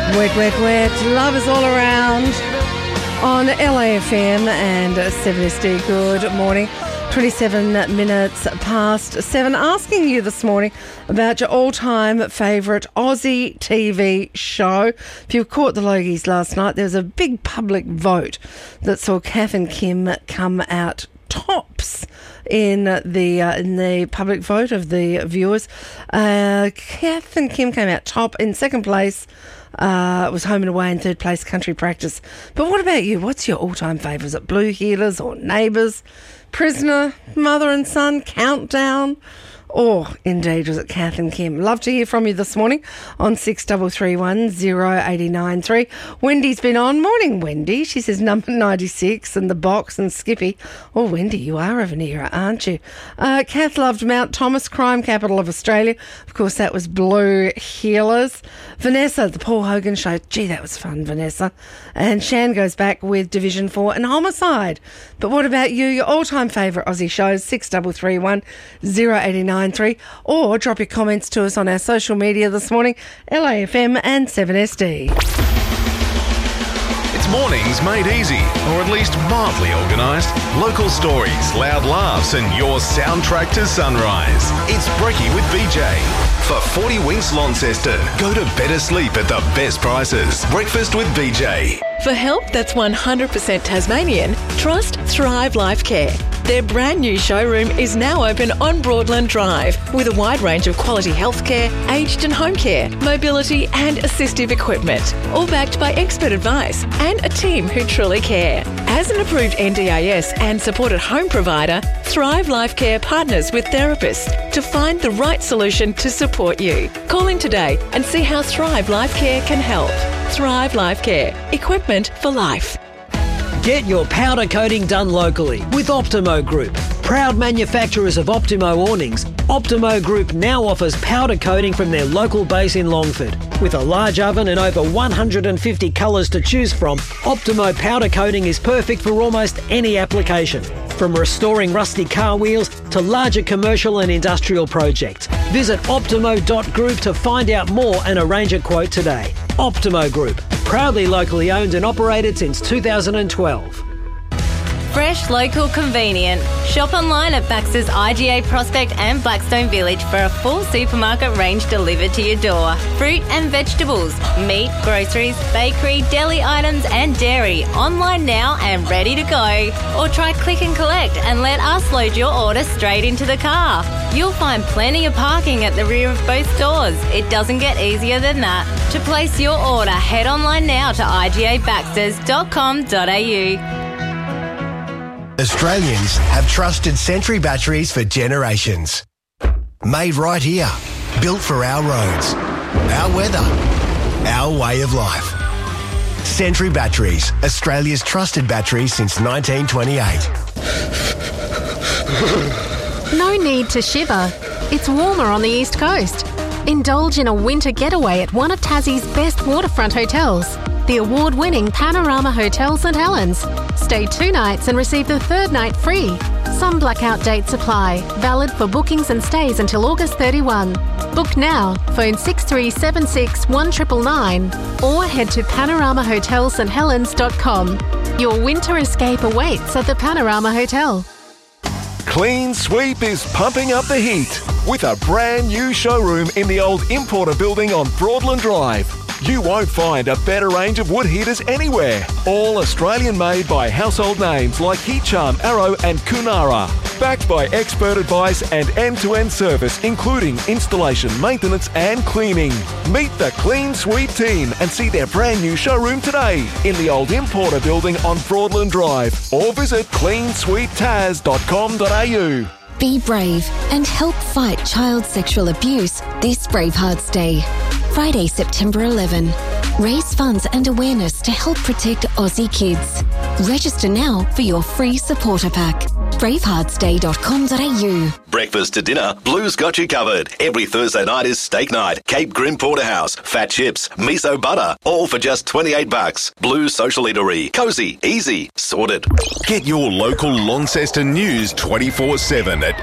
Wet, wet, wet. Love is all around on LAFM and 7SD. Good morning. 27 minutes past 7. Asking you this morning about your all-time favourite Aussie TV show. If you caught the Logies last night, there was a big public vote that saw Kath and Kim come out tops in the public vote of the viewers. Kath and Kim came out top. In second place was Home and Away, in third place Country Practice. But what about you? What's your all-time favourite? Is it Blue Heelers or Neighbours, Prisoner, Mother and Son, Countdown? Or, indeed, was it Kath and Kim? Love to hear from you this morning on 6331 0893. Wendy's been on. Morning, Wendy. She says number 96 and the box and Skippy. Oh, Wendy, you are of an era, aren't you? Kath loved Mount Thomas, crime capital of Australia. Of course, that was Blue Heelers. Vanessa, the Paul Hogan Show. Gee, that was fun, Vanessa. And Shan goes back with Division 4 and Homicide. But what about you? Your all-time favourite Aussie shows, 6331 0893. Or drop your comments to us on our social media this morning, LAFM and 7SD. It's mornings made easy, or at least mildly organised. Local stories, loud laughs and your soundtrack to sunrise. It's Brekkie with BJ. For 40 Winks Launceston, go to better sleep at the best prices. Breakfast with BJ. For help that's 100% Tasmanian, trust Thrive Life Care. Their brand new showroom is now open on Broadland Drive with a wide range of quality healthcare, aged and home care, mobility and assistive equipment, all backed by expert advice and a team who truly care. As an approved NDIS and supported home provider, Thrive Life Care partners with therapists to find the right solution to support you. Call in today and see how Thrive Life Care can help. Thrive Life Care. Equipment for life. Get your powder coating done locally with Optimo Group. Proud manufacturers of Optimo awnings, Optimo Group now offers powder coating from their local base in Longford. With a large oven and over 150 colours to choose from, Optimo powder coating is perfect for almost any application. From restoring rusty car wheels to larger commercial and industrial projects. Visit optimo.group to find out more and arrange a quote today. Optimo Group, proudly locally owned and operated since 2012. Fresh, local, convenient. Shop online at Baxter's IGA Prospect and Blackstone Village for a full supermarket range delivered to your door. Fruit and vegetables, meat, groceries, bakery, deli items and dairy. Online now and ready to go. Or try click and collect and let us load your order straight into the car. You'll find plenty of parking at the rear of both stores. It doesn't get easier than that. To place your order, head online now to igabaxters.com.au. Australians have trusted Sentry batteries for generations. Made right here, built for our roads, our weather, our way of life. Sentry batteries, Australia's trusted batteries since 1928. No need to shiver. It's warmer on the East Coast. Indulge in a winter getaway at one of Tassie's best waterfront hotels, the award-winning Panorama Hotel St Helens. Stay 2 nights and receive the 3rd night free. Some blackout dates apply. Valid for bookings and stays until August 31. Book now. Phone 6376 1999 or head to panoramahotelssthelens.com. Your winter escape awaits at the Panorama Hotel. Clean Sweep is pumping up the heat with a brand new showroom in the old Importer building on Broadland Drive. You won't find a better range of wood heaters anywhere. All Australian made by household names like Heat Charm, Arrow and Kunara. Backed by expert advice and end-to-end service including installation, maintenance and cleaning. Meet the Clean Sweep team and see their brand new showroom today in the old Importer building on Broadland Drive or visit cleansweeptaz.com.au. Be brave and help fight child sexual abuse this Bravehearts Day. Friday, September 11. Raise funds and awareness to help protect Aussie kids. Register now for your free supporter pack. braveheartsday.com.au. Breakfast to dinner, Blue's got you covered. Every Thursday night is steak night. Cape Grim Porterhouse, fat chips, miso butter, all for just $28. Blue's social eatery. Cozy, easy, sorted. Get your local Launceston news 24/7 at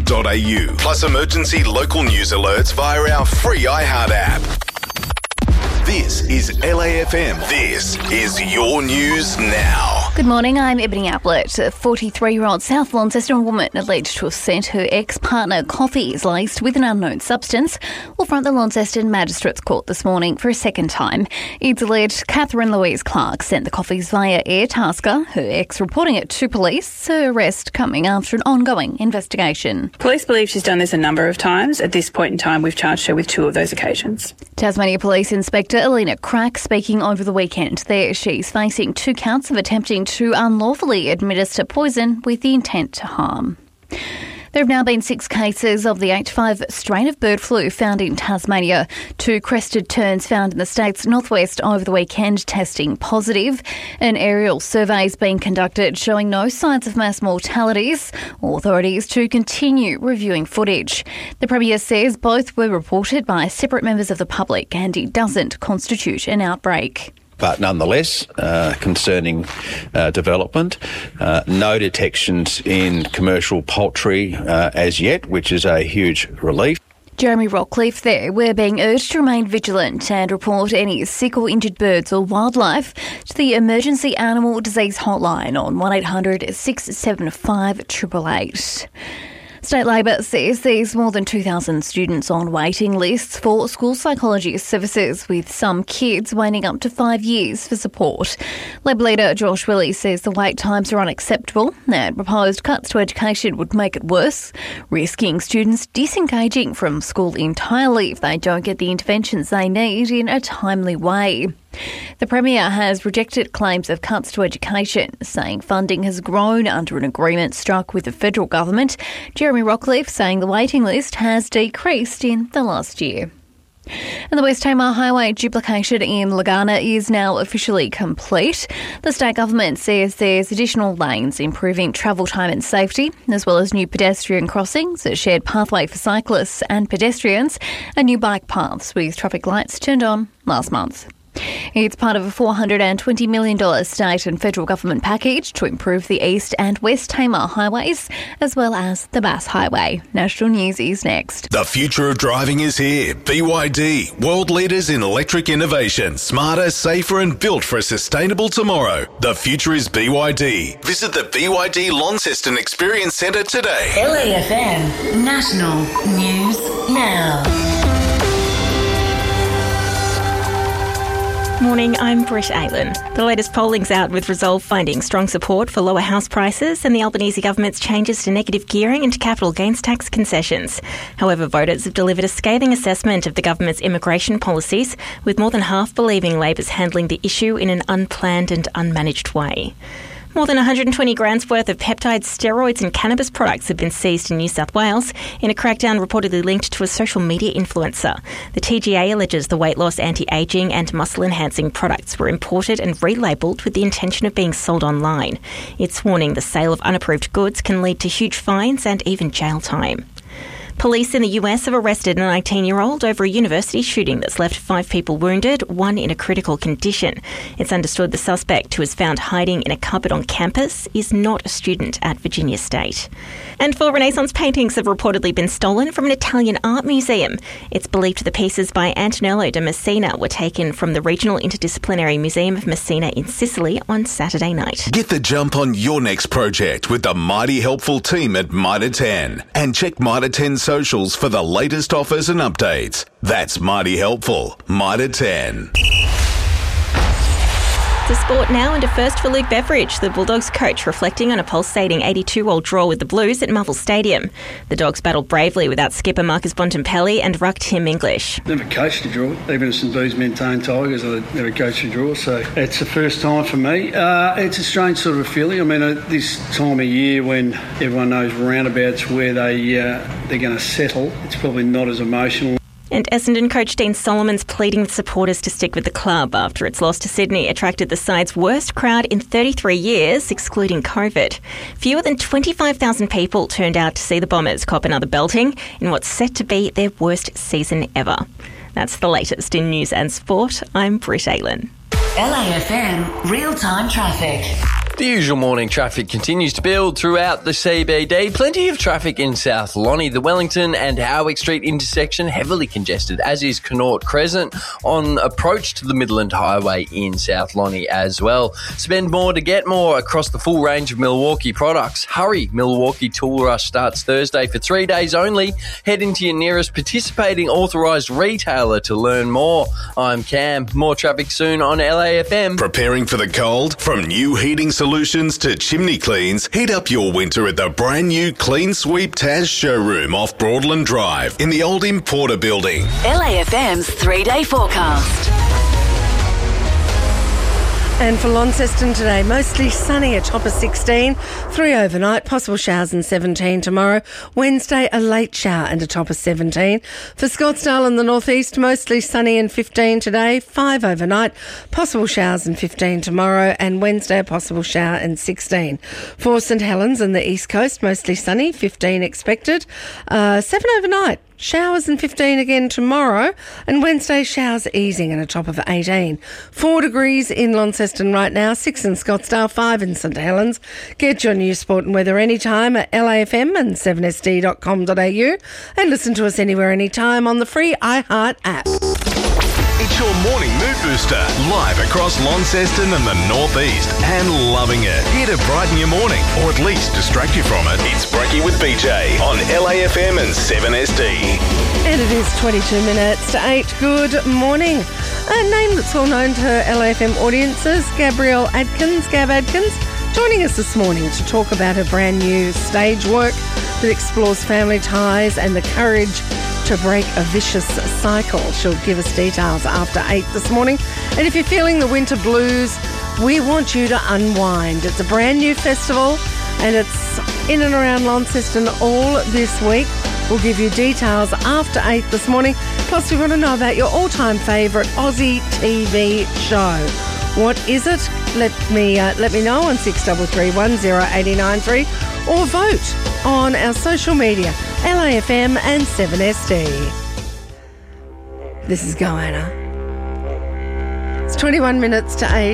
lafm.com.au. Plus emergency local news alerts via our free iHeart app. This is LAFM. This is your news now. Good morning, I'm Ebony Ablett. A 43-year-old South Launceston woman alleged to have sent her ex-partner coffees laced with an unknown substance will front the Launceston Magistrates Court this morning for a second time. It's alleged Catherine Louise Clark sent the coffees via Airtasker, her ex reporting it to police, her arrest coming after an ongoing investigation. Police believe she's done this a number of times. At this point in time, we've charged her with 2 of those occasions. Tasmania Police Inspector Alina Crack speaking over the weekend there. She's facing 2 counts of attempting to unlawfully administer poison with the intent to harm. There have now been 6 cases of the H5 strain of bird flu found in Tasmania. 2 crested terns found in the state's northwest over the weekend testing positive. An aerial survey is being conducted showing no signs of mass mortalities. Authorities to continue reviewing footage. The Premier says both were reported by separate members of the public and it doesn't constitute an outbreak. But nonetheless, concerning development, no detections in commercial poultry as yet, which is a huge relief. Jeremy Rockcliffe there. We're being urged to remain vigilant and report any sick or injured birds or wildlife to the Emergency Animal Disease Hotline on 1800 675 888. State Labor says there's more than 2,000 students on waiting lists for school psychology services, with some kids waiting up to 5 years for support. Labor leader Josh Willey says the wait times are unacceptable and proposed cuts to education would make it worse, risking students disengaging from school entirely if they don't get the interventions they need in a timely way. The Premier has rejected claims of cuts to education, saying funding has grown under an agreement struck with the federal government. Jeremy Rockcliffe saying the waiting list has decreased in the last year. And the West Tamar Highway duplication in Lagana is now officially complete. The state government says there's additional lanes improving travel time and safety, as well as new pedestrian crossings, a shared pathway for cyclists and pedestrians, and new bike paths with traffic lights turned on last month. It's part of a $420 million state and federal government package to improve the East and West Tamar highways, as well as the Bass Highway. National News is next. The future of driving is here. BYD, world leaders in electric innovation, smarter, safer and built for a sustainable tomorrow. The future is BYD. Visit the BYD Launceston Experience Centre today. LAFM National News Now. Morning, I'm Britt Aylan. The latest polling's out, with Resolve finding strong support for lower house prices and the Albanese government's changes to negative gearing and capital gains tax concessions. However, voters have delivered a scathing assessment of the government's immigration policies, with more than half believing Labor's handling the issue in an unplanned and unmanaged way. More than 120 grams worth of peptides, steroids and cannabis products have been seized in New South Wales in a crackdown reportedly linked to a social media influencer. The TGA alleges the weight loss, anti-ageing and muscle-enhancing products were imported and relabelled with the intention of being sold online. It's warning the sale of unapproved goods can lead to huge fines and even jail time. Police in the US have arrested a 19-year-old over a university shooting that's left 5 people wounded, 1 in a critical condition. It's understood the suspect, who was found hiding in a cupboard on campus, is not a student at Virginia State. And 4 Renaissance paintings have reportedly been stolen from an Italian art museum. It's believed the pieces by Antonello da Messina were taken from the Regional Interdisciplinary Museum of Messina in Sicily on Saturday night. Get the jump on your next project with the mighty helpful team at Mitre 10. And check Mitre 10's socials for the latest offers and updates. That's mighty helpful. Mitre 10. To sport now, and a first for Luke Beveridge, the Bulldogs coach, reflecting on a pulsating 82-all draw with the Blues at Marvel Stadium. The Dogs battled bravely without skipper Marcus Bontempelli and ruck Tim English. Never coached a draw, even at St Bees Mentone Tigers, I never coached a draw, so it's the first time for me. It's a strange sort of a feeling. I mean, this time of year when everyone knows roundabouts where they're going to settle, it's probably not as emotional. And Essendon coach Dean Solomon's pleading with supporters to stick with the club after its loss to Sydney attracted the side's worst crowd in 33 years, excluding COVID. Fewer than 25,000 people turned out to see the Bombers cop another belting in what's set to be their worst season ever. That's the latest in news and sport. I'm Britt Aylan. LAFM real-time traffic. The usual morning traffic continues to build throughout the CBD. Plenty of traffic in South Lonnie. The Wellington and Howick Street intersection heavily congested, as is Connaught Crescent on approach to the Midland Highway in South Lonnie as well. Spend more to get more across the full range of Milwaukee products. Hurry, Milwaukee Tool Rush starts Thursday for 3 days only. Head into your nearest participating authorised retailer to learn more. I'm Cam. More traffic soon on LAFM. Preparing for the cold? From new heating solutions to chimney cleans, heat up your winter at the brand new Clean Sweep Taz showroom off Broadland Drive in the old Importer building. LAFM's 3-day forecast. And for Launceston today, mostly sunny, a top of 16, 3 overnight, possible showers and 17 tomorrow. Wednesday, a late shower and a top of 17. For Scottsdale and the northeast, mostly sunny and 15 today, 5 overnight, possible showers and 15 tomorrow. And Wednesday, a possible shower and 16. For St Helens and the east coast, mostly sunny, 15 expected, 7 overnight. Showers and 15 again tomorrow, and Wednesday showers easing and a top of 18. 4 degrees in Launceston right now, 6 in Scottsdale, 5 in St Helens. Get your news, sport and weather anytime at LAFM and 7sd.com.au and listen to us anywhere, anytime on the free iHeart app. It's your morning mood booster, live across Launceston and the northeast, and loving it. Here to brighten your morning, or at least distract you from it. It's Breaky with BJ on LAFM and 7SD. And it is 22 minutes to 8. Good morning. A name that's well known to LAFM audiences, Gabrielle Adkins, Gab Adkins, joining us this morning to talk about her brand new stage work that explores family ties and the courage to break a vicious cycle. She'll give us details after 8 this morning. And if you're feeling the winter blues, we want you to unwind. It's a brand new festival and it's in and around Launceston all this week. We'll give you details after 8 this morning. Plus, we want to know about your all-time favourite Aussie TV show. What is it? Let me know on 6331 0893 or vote on our social media, LAFM and 7SD. This is Goanna. It's 21 minutes to 8.